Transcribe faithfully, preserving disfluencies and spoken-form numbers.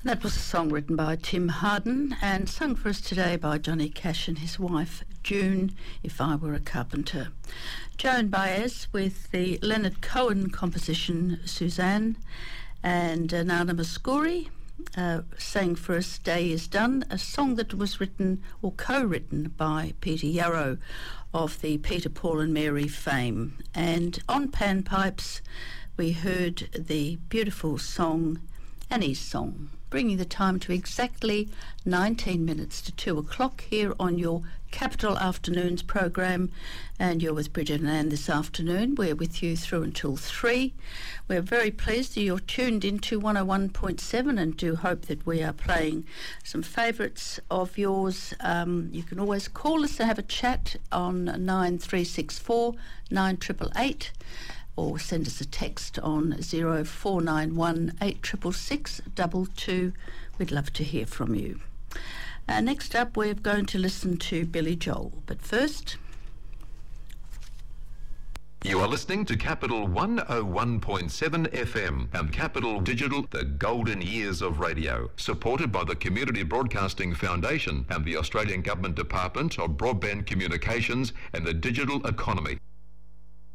That was a song written by Tim Harden and sung for us today by Johnny Cash and his wife, June, If I Were a Carpenter. Joan Baez with the Leonard Cohen composition, Suzanne, and uh, Nana Mouskouri uh, sang for us Day Is Done, a song that was written or co-written by Peter Yarrow of the Peter, Paul and Mary fame. And on panpipes we heard the beautiful song Annie's Song, bringing the time to exactly nineteen minutes to two o'clock here on your Capital Afternoons program. And you're with Bridget and Anne this afternoon. We're with you through until three. We're very pleased that you're tuned into one oh one point seven and do hope that we are playing some favourites of yours. Um, you can always call us and have a chat on nine three six four nine eight eight eight. Or send us a text on zero four nine one eight six six six two two. We'd love to hear from you. Uh, next up, we're going to listen to Billy Joel. But first... You are listening to Capital one oh one point seven F M and Capital Digital, the golden years of radio, supported by the Community Broadcasting Foundation and the Australian Government Department of Broadband Communications and the Digital Economy.